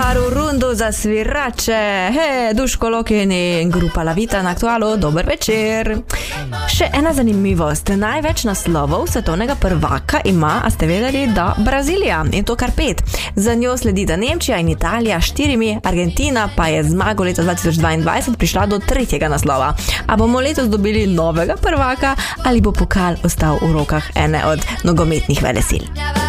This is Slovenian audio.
otvaril rundo za svirače. Duško Lokin in grupa La Vita na Aktualu, dober večer. Še ena zanimivost. Največ naslovov svetovnega prvaka ima, a ste vedeli, da Brazilija, in to kar 5. Za njo sledita Nemčija in Italija 4, Argentina pa je zmago leta 2022 prišla do 3. naslova. A bomo letos dobili novega prvaka ali bo pokal ostal v rokah ene od nogometnih velesil?